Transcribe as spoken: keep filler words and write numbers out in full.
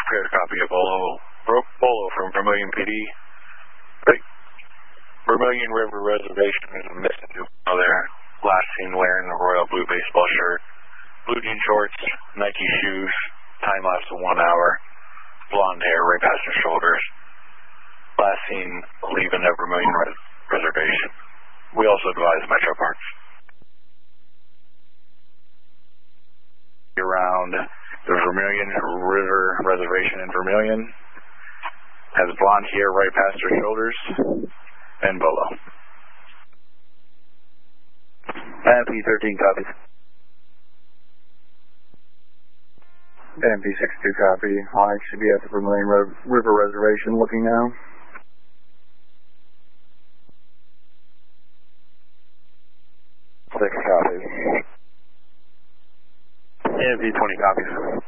Got a copy of Bolo, Bolo from Vermilion P D. Right. Vermilion River Reservation is a missing juvenile there. Last seen wearing a royal blue baseball shirt, blue jean shorts, Nike shoes, time lapse of one hour, blonde hair right past her shoulders. Last seen leaving the Vermilion Res Reservation. We also advise Metro Parks. Around the Vermilion River Reservation in Vermilion. Has blonde hair right past her shoulders. And Bolo. M P thirteen copies. M P sixty-two copy. Mike should be at the Vermilion River Reservation looking now. Six copies. M P twenty copies.